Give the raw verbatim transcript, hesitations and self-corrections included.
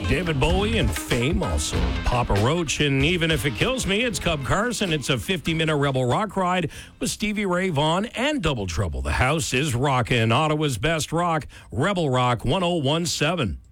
David Bowie and Fame, also Papa Roach, and Even If It Kills Me, it's Cub Carson. It's a fifty-minute Rebel Rock ride with Stevie Ray Vaughan and Double Trouble. The house is rockin'. Ottawa's best rock, Rebel Rock ten seventeen.